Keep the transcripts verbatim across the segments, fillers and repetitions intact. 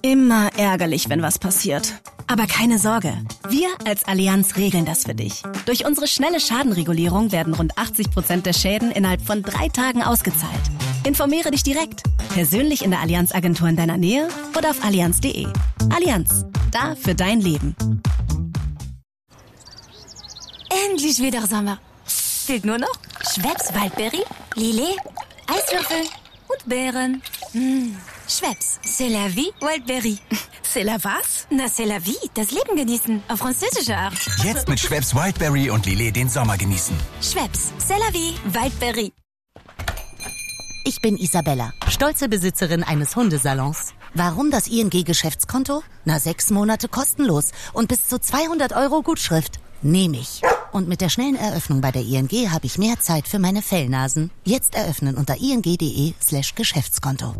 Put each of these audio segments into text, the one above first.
Immer ärgerlich, wenn was passiert. Aber keine Sorge, wir als Allianz regeln das für dich. Durch unsere schnelle Schadenregulierung werden rund achtzig Prozent der Schäden innerhalb von drei Tagen ausgezahlt. Informiere dich direkt, persönlich in der Allianz-Agentur in deiner Nähe oder auf allianz punkt de. Allianz, da für dein Leben. Endlich wieder Sommer. Fehlt nur noch Schweppes Waldbeere, Lillet, Eiswürfel und Beeren. Mmh. Schweppes, c'est la vie, Wildberry. C'est la was? Na, c'est la vie, das Leben genießen, auf französische Art. Jetzt mit Schweppes Wildberry und Lillet den Sommer genießen. Schweppes, c'est la vie, Wildberry. Ich bin Isabella, stolze Besitzerin eines Hundesalons. Warum das I N G-Geschäftskonto? Na, sechs Monate kostenlos und bis zu zweihundert Euro Gutschrift. Nehme ich. Und mit der schnellen Eröffnung bei der I N G habe ich mehr Zeit für meine Fellnasen. Jetzt eröffnen unter ing.de slash Geschäftskonto.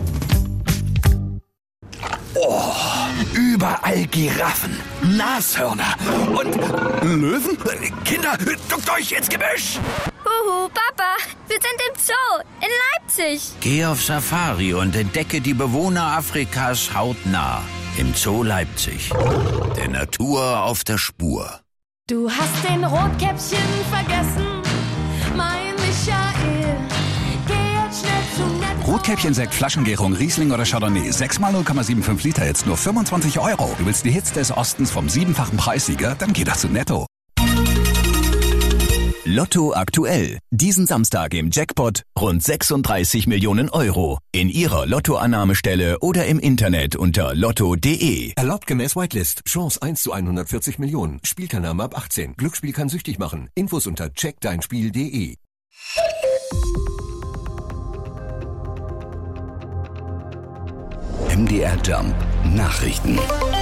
Oh, überall Giraffen, Nashörner und Löwen. Kinder, duckt euch ins Gebüsch! Huhu, Papa, wir sind im Zoo in Leipzig. Geh auf Safari und entdecke die Bewohner Afrikas hautnah im Zoo Leipzig. Der Natur auf der Spur. Du hast den Rotkäppchen vergessen, mein Michael. Geh jetzt schnell zu Netto. Rotkäppchen, Sekt, Flaschengärung, Riesling oder Chardonnay. Sechs mal null Komma fünfundsiebzig Liter, jetzt nur fünfundzwanzig Euro. Du willst die Hits des Ostens vom siebenfachen Preissieger? Dann geh doch zu Netto. Lotto aktuell. Diesen Samstag im Jackpot rund sechsunddreißig Millionen Euro. In Ihrer Lottoannahmestelle oder im Internet unter lotto punkt de. Erlaubt gemäß Whitelist. Chance eins zu hundertvierzig Millionen. Spielteilnahme ab achtzehn. Glücksspiel kann süchtig machen. Infos unter check dein spiel punkt de. M D R Jump Nachrichten.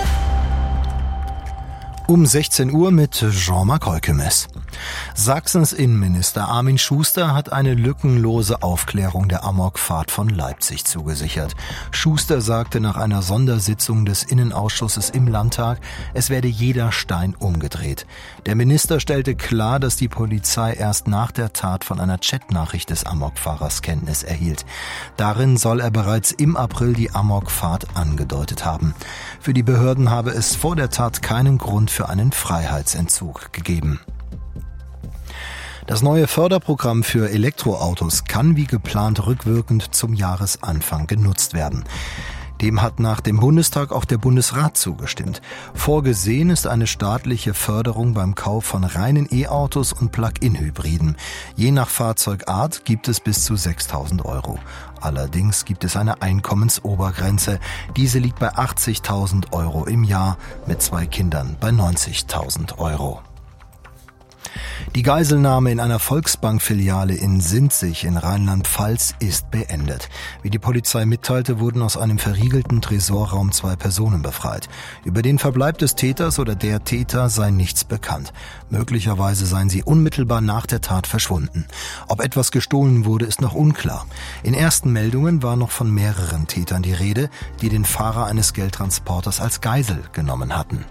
Um sechzehn Uhr mit Jean-Marc Heukemes. Sachsens Innenminister Armin Schuster hat eine lückenlose Aufklärung der Amokfahrt von Leipzig zugesichert. Schuster sagte nach einer Sondersitzung des Innenausschusses im Landtag, es werde jeder Stein umgedreht. Der Minister stellte klar, dass die Polizei erst nach der Tat von einer Chatnachricht des Amokfahrers Kenntnis erhielt. Darin soll er bereits im April die Amokfahrt angedeutet haben. Für die Behörden habe es vor der Tat keinen Grund für einen Freiheitsentzug gegeben. Das neue Förderprogramm für Elektroautos kann wie geplant rückwirkend zum Jahresanfang genutzt werden. Dem hat nach dem Bundestag auch der Bundesrat zugestimmt. Vorgesehen ist eine staatliche Förderung beim Kauf von reinen E-Autos und Plug-in-Hybriden. Je nach Fahrzeugart gibt es bis zu sechstausend Euro. Allerdings gibt es eine Einkommensobergrenze. Diese liegt bei achtzigtausend Euro im Jahr, mit zwei Kindern bei neunzigtausend Euro. Die Geiselnahme in einer Volksbank-Filiale in Sinzig in Rheinland-Pfalz ist beendet. Wie die Polizei mitteilte, wurden aus einem verriegelten Tresorraum zwei Personen befreit. Über den Verbleib des Täters oder der Täter sei nichts bekannt. Möglicherweise seien sie unmittelbar nach der Tat verschwunden. Ob etwas gestohlen wurde, ist noch unklar. In ersten Meldungen war noch von mehreren Tätern die Rede, die den Fahrer eines Geldtransporters als Geisel genommen hatten.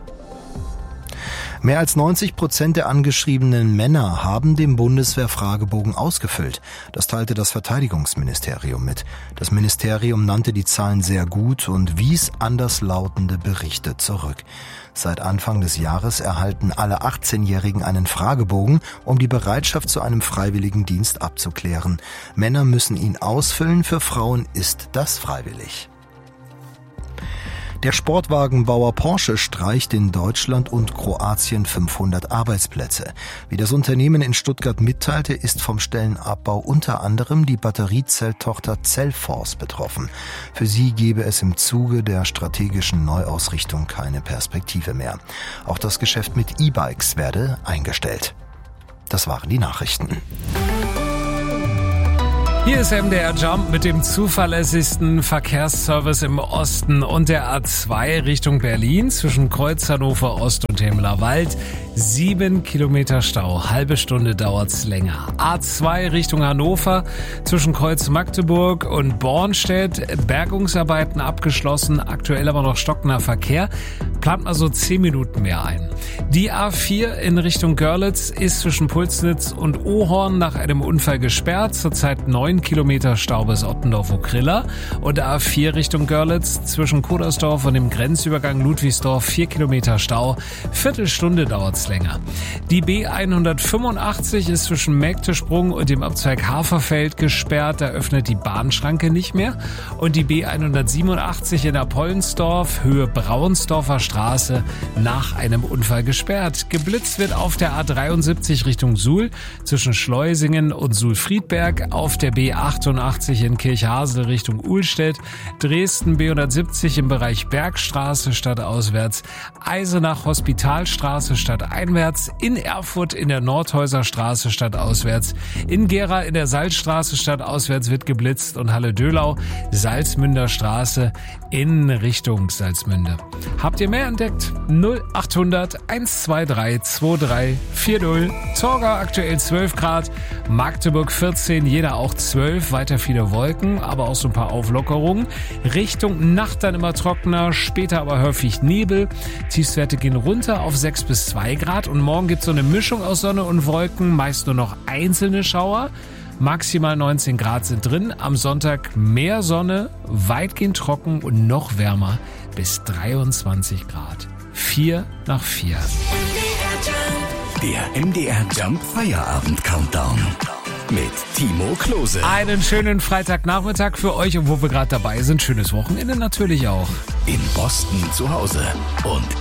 Mehr als neunzig Prozent der angeschriebenen Männer haben den Bundeswehr-Fragebogen ausgefüllt. Das teilte das Verteidigungsministerium mit. Das Ministerium nannte die Zahlen sehr gut und wies anderslautende Berichte zurück. Seit Anfang des Jahres erhalten alle achtzehnjährigen einen Fragebogen, um die Bereitschaft zu einem freiwilligen Dienst abzuklären. Männer müssen ihn ausfüllen, für Frauen ist das freiwillig. Der Sportwagenbauer Porsche streicht in Deutschland und Kroatien fünfhundert Arbeitsplätze. Wie das Unternehmen in Stuttgart mitteilte, ist vom Stellenabbau unter anderem die Batteriezelltochter Cellforce betroffen. Für sie gebe es im Zuge der strategischen Neuausrichtung keine Perspektive mehr. Auch das Geschäft mit E-Bikes werde eingestellt. Das waren die Nachrichten. Hier ist M D R Jump mit dem zuverlässigsten Verkehrsservice im Osten und der A zwei Richtung Berlin zwischen Kreuz Hannover Ost und Hemmeler Wald Sieben Kilometer Stau, halbe Stunde dauert's länger. A zwei Richtung Hannover, zwischen Kreuz Magdeburg und Bornstedt, Bergungsarbeiten abgeschlossen, aktuell aber noch stockender Verkehr. Plant mal so zehn Minuten mehr ein. Die A vier in Richtung Görlitz ist zwischen Pulsnitz und Ohorn nach einem Unfall gesperrt. Zurzeit neun Kilometer Stau bis Ottendorf-Okrilla. Und A vier Richtung Görlitz zwischen Kodersdorf und dem Grenzübergang Ludwigsdorf vier Kilometer Stau. Viertelstunde dauert's länger. Die B hundertfünfundachtzig ist zwischen Mägdesprung und dem Abzweig Haferfeld gesperrt. Da öffnet die Bahnschranke nicht mehr. Und die B hundertsiebenundachtzig in Apollensdorf, Höhe Braunsdorfer Straße, nach einem Unfall gesperrt. Geblitzt wird auf der A dreiundsiebzig Richtung Suhl zwischen Schleusingen und Suhl-Friedberg, auf der B achtundachtzig in Kirchhasel Richtung Uhlstedt, Dresden B hundertsiebzig im Bereich Bergstraße stadtauswärts, Eisenach Hospitalstraße stadteinwärts, in Erfurt in der Nordhäuser Straße stadtauswärts, in Gera in der Salzstraße stadtauswärts wird geblitzt und Halle-Dölau, Salzmünder Straße in Richtung Salzmünde. Habt ihr mehr entdeckt? null achthundert hundertzweiundzwanzig drei vier null. Torgau aktuell zwölf Grad, Magdeburg vierzehn, Jena auch zwölf, weiter viele Wolken, aber auch so ein paar Auflockerungen. Richtung Nacht dann immer trockener, später aber häufig Nebel. Tiefstwerte gehen runter auf sechs bis zwei Grad und morgen gibt es so eine Mischung aus Sonne und Wolken, meist nur noch einzelne Schauer. Maximal neunzehn Grad sind drin, am Sonntag mehr Sonne, weitgehend trocken und noch wärmer bis dreiundzwanzig Grad. Vier nach vier. Der M D R Jump Feierabend Countdown mit Timo Klose. Einen schönen Freitagnachmittag für euch und wo wir gerade dabei sind, schönes Wochenende natürlich auch. In Boston zu Hause und